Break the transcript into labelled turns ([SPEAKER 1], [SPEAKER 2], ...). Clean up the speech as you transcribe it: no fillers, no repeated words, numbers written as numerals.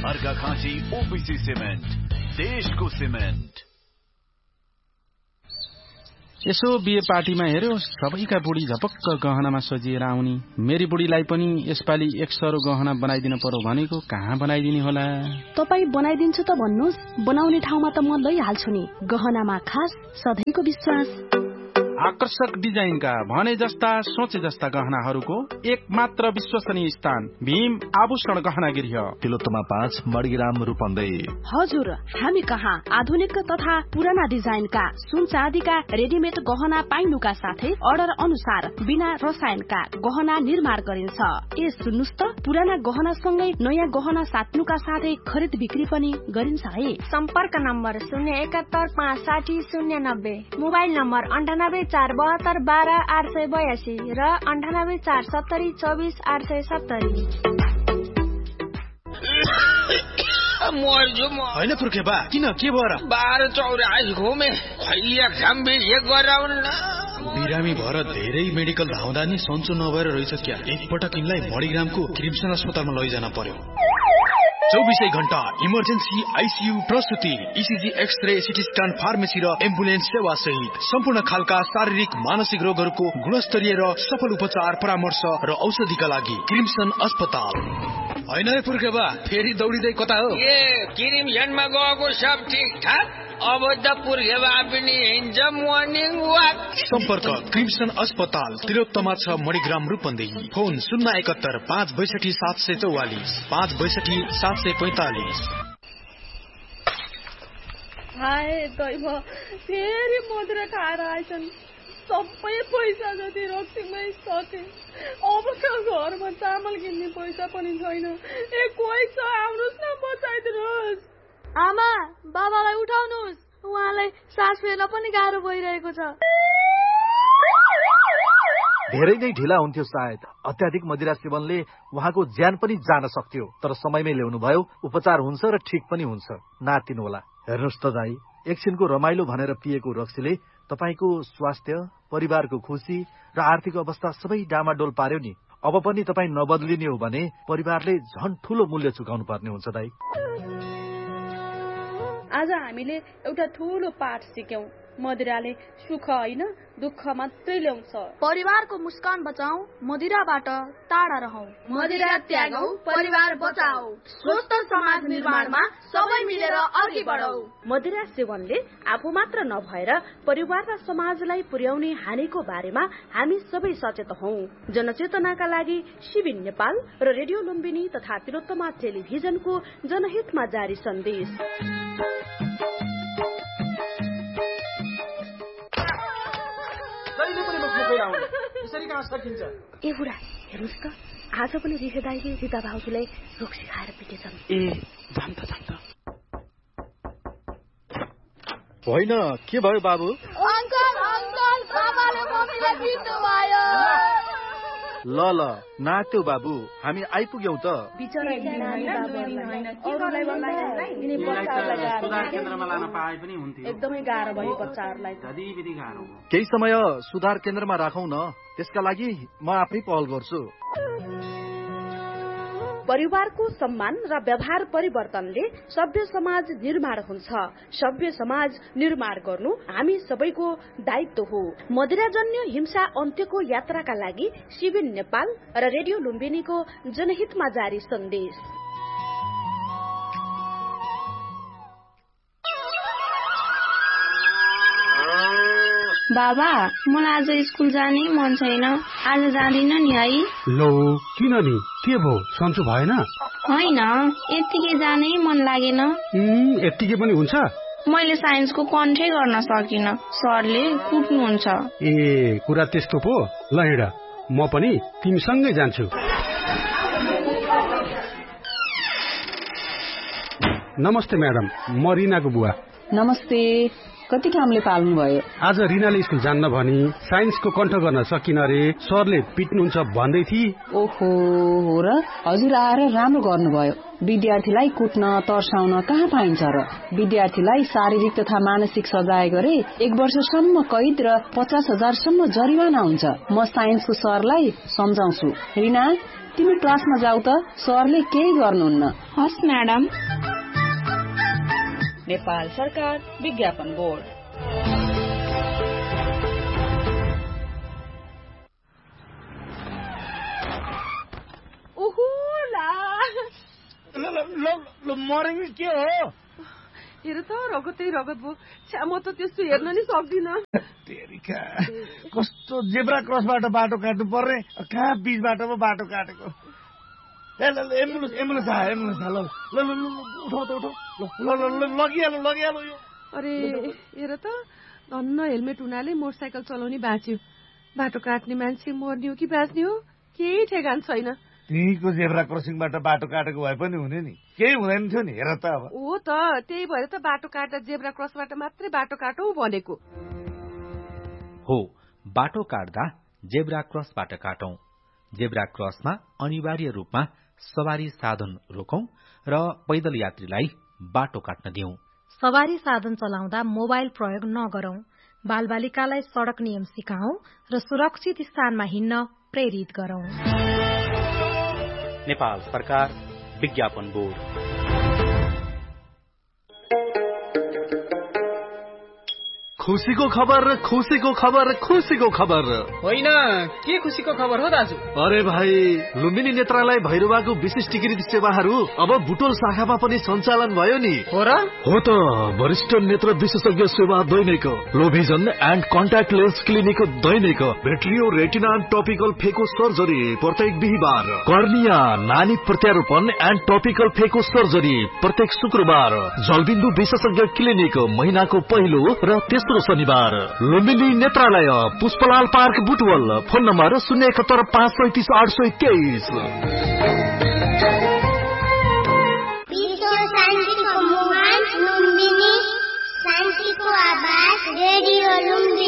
[SPEAKER 1] Arghakhanchi OPC cement, देशको cement.
[SPEAKER 2] यसो बिहे पार्टीमा हेर्यो, सबैका बुढी झपक्क गहनामा सजिएर आउनी। मेरी बुढीलाई पनि यसपालि एक सरो गहना बनाइदिन पर्यो भनेको, कहाँ बनाइदिने होला?
[SPEAKER 3] तपाईँ बनाइदिन्छु त भन्नुहोस्, बनाउने ठाउँमा त म लैहाल्छु नि। गहनामा खास सधैँको विश्वास।
[SPEAKER 2] आकर्षक डिजाइनका भने जस्ता सोचे जस्ता गहनाहरूको एक मात्र विश्वसनीय स्थान भीम आभूषण गहना गृह,
[SPEAKER 4] तिलोत्तमा 5 मणिग्राम रूपन्दै।
[SPEAKER 3] हजुर, हामी कहाँ आधुनिक तथा पुराना डिजाइनका सुन चाँदीका रेडिमेड गहना पाइनुका साथै अर्डर अनुसार बिना रसायनका गहना निर्माण गरिन्छ। ए सुन्नुस् त, पुराना गहना सँगै नयाँ गहना साट्नुका साथै खरिद बिक्री पनि गरिन्छ है।
[SPEAKER 5] सम्पर्क नम्बर 071560090, मोबाइल नम्बर 9847272882 र 9847242870।
[SPEAKER 6] होइन पुर्खेबा, किन के भएर?
[SPEAKER 7] 12-24 घुमे, खैलिया गम्भीर गराउन।
[SPEAKER 6] बिरामी भएर धेरै मेडिकल धाउँदा नि सन्चो नभएर रहेछ क्या। एकपटक यिनलाई मणिग्रामको क्रिम्सन अस्पतालमा लैजान पर्यो। 24 घण्टा emergency, ICU, प्रसुति, ECG, x-ray, CT scan, pharmacy र एम्बुलेन्स सेवा सहित सम्पूर्ण खालका शारीरिक मानसिक रोगहरूको गुणस्तरीय र सफल उपचार, परामर्श र औषधिका लागि क्रिम्सन अस्पताल। होइन है पुर्खेबा, फेरि दौडिँदै कता हो?
[SPEAKER 7] क्रिम्सनमा गएको सब ठिक ठाक, अब त पुर्खेबा पनि हिँड्छ मर्निङ वाक।
[SPEAKER 6] सम्पर्क क्रिम्सन अस्पताल, तिलोत्तमा 6 मणिग्राम रूपन्देही। फोन 071 562 744 562 745।
[SPEAKER 8] हाय दैव, फेरि मदिरा खाएर आएछन्। सबै पैसा जति रक्सीमै सके। अब त घरमा चामल किन्ने पैसा पनि छैन। कोही छ, आउनुहोस् न, बचाइदिनुहोस्।
[SPEAKER 5] आमा, बाबालाई उठाउनुहोस्, उहाँलाई सास फेर्न पनि गाह्रो भइरहेको छ।
[SPEAKER 4] धेरै नै ढिला हुन्थ्यो सायद। अत्याधिक मदिरा सेवनले उहाँको ज्यान पनि जान सक्थ्यो, तर समयमै ल्याउनु भयो, उपचार हुन्छ र ठिक पनि हुन्छ। नातिनु होला। हेर्नुहोस् त दाई, एकछिनको रमाइलो भनेर पिएको रक्सीले तपाईको स्वास्थ्य, परिवारको खुसी र आर्थिक अवस्था सबै डामाडोल पार्यो नि। अब पनि तपाईँ नबदलिने हो भने परिवारले झन् ठूलो मूल्य चुकाउनु पर्ने हुन्छ दाई।
[SPEAKER 8] आज हामीले एउटा ठूलो पाठ सिक्यौं। मदिराले सुख होइन, दुःख मात्रै ल्याउँछ।
[SPEAKER 5] परिवारको मुस्कान बचाऊ, मदिराबाट टाढा रहौं। मदिरा त्यागौं, परिवार बचाऊ। स्वस्थ समाज निर्माणमा सबै मिलेर अघि बढौं।
[SPEAKER 3] मदिरा सेवनले आफू मात्र नभएर परिवार र समाजलाई पुर्याउने हानिको बारेमा हामी सबै सचेत हौं। जनचेतनाका लागि शिविर नेपाल र रेडियो लुम्बिनी तथा तिलोत्तमा टेलिभिजनको जनहितमा जारी सन्देश। ए बुढा, हेर्नुहोस् त, आज पनि रिखे दाइले रिता भाउजूलाई रक्सी खाएर पिटेछन्।
[SPEAKER 2] ए जाम त।
[SPEAKER 4] होइन, के भयो बाबु?
[SPEAKER 5] अंकल, बाबाले मम्मीलाई पिट्नु भयो।
[SPEAKER 4] ल नाच्यौ बाबु, हामी आइपुग्यौं त।
[SPEAKER 3] एकदमै गाह्रो भयो बच्चाहरूलाई।
[SPEAKER 4] केही समय सुधार केन्द्रमा राखौं न, त्यसका लागि म आफै पहल गर्छु।
[SPEAKER 3] परिवारको सम्मान र व्यवहार परिवर्तनले सभ्य समाज निर्माण हुन्छ। सभ्य समाज निर्माण गर्नु हामी सबैको दायित्व हो। मदिराजन्य हिंसा अन्त्यको यात्राका लागि शिविर नेपाल र रेडियो लुम्बिनीको जनहितमा जारी सन्देश।
[SPEAKER 5] बाबा, मलाई आज स्कुल जाने मन छैन, आज जाँदिन नि है।
[SPEAKER 9] लो, किन नि, के भो, सन्चो भएन?
[SPEAKER 5] होइन, यत्तिकै जानै मन लागेन।
[SPEAKER 9] यत्तिकै पनि हुन्छ?
[SPEAKER 5] मैले साइन्सको कन्ठै गर्न सकिन, सरले कुट्नुहुन्छ।
[SPEAKER 9] ए, कुरा त्यस्तो पो। ल हिँड, म पनि तिमीसँगै जान्छु। नमस्ते म्याडम, म रिनाको बुवा।
[SPEAKER 10] नमस्ते। कति कामले पाल्नु भयो?
[SPEAKER 9] आज रिनाले स्कुल जान्न भनी साइन्सको कण्ठ गर्न सकिन रे, सरले पिट्नुहुन्छ भन्दै थिए।
[SPEAKER 10] ओहो, हो र? हजुर आएर राम्रो गर्नुभयो। विद्यार्थीलाई कुट्न, तर्साउन कहाँ पाइन्छ र? विद्यार्थीलाई शारीरिक तथा मानसिक सजाय गरे 1 वर्षसम्म कैद र 50,000 सम्म जरिवाना हुन्छ। म साइन्सको सरलाई सम्झाउँछु। रिना, तिमी क्लासमा जाऊ त, सरले केही गर्नुहुन्न।
[SPEAKER 5] हस् म्याडम।
[SPEAKER 3] नेपाल सरकार विज्ञापन बोर्ड।
[SPEAKER 11] मरेङ के हो?
[SPEAKER 8] हेर त रगतै रगत भयो। छ्या म त त्यस्तो हेर्न नि सक्दिन।
[SPEAKER 11] कस्तो जेब्रा क्रसबाट बाटो काट्नु पर्ने, कहाँ बीचबाट पो बाटो काटेको। एम्बुलेन्स आयो। लगिहाल्नु यो।
[SPEAKER 8] अरे हेर त, धन्न हेलमेट हुनाले मोटरसाइकल चलाउने बाँच्यो। बाटो काट्ने मान्छे मर्ने हो कि बाँच्ने हो केही ठेगान छैन।
[SPEAKER 11] त्यहीको जेब्रा क्रसिङबाट बाटो काटेको भए पनि हुने नि, केही हुँदैन थियो नि। हेर त अब
[SPEAKER 8] हो त, त्यही भएर त बाटो काट्दा जेब्रा क्रसबाट मात्रै बाटो काटौँ भनेको
[SPEAKER 12] हो। बाटो काट्दा जेब्रा क्रसबाट काटौं। जेब्रा क्रसमा अनिवार्य रूपमा सवारी साधन रोकौं र पैदल यात्रीलाई बाटो काट्न दिउँ।
[SPEAKER 13] सवारी साधन चलाउँदा मोबाइल प्रयोग नगरौं। बालबालिकालाई सड़क नियम सिकाऊ र सुरक्षित स्थानमा हिँड्न प्रेरित गरौं।
[SPEAKER 12] नेपाल सरकार विज्ञापन बोर्ड।
[SPEAKER 4] खुसीको खबर, खुसीको खबर, खुसीको खबर।
[SPEAKER 14] होइन, के खुसीको खबर हो दाजु?
[SPEAKER 4] अरे भाइ, लुम्बिनी नेत्रालय भैरवाको विशिष्टीकृत सेवाहरू अब बुटोल शाखामा पनि सञ्चालन भयो नि।
[SPEAKER 14] हो र?
[SPEAKER 4] हो त, वरिष्ठ नेत्र विशेषज्ञ सेवा दैनिक, लो vision and contact lens clinic Dainik, भेट्रियो retina and topical फेको सर्जरी प्रत्येक बिहीबार, कर्निया नानी प्रत्यारोपण एन्ड टपिकल फेको सर्जरी प्रत्येक शुक्रबार, जलबिन्दु विशेषज्ञ क्लिनिक महिनाको पहिलो र तेस्रो शनिबार, लुम्बिनी नेत्रालय Pushpalal park Butwal. Phone number 071533823।
[SPEAKER 15] शान्तिको आवाज रेडियो लुम्बिनी।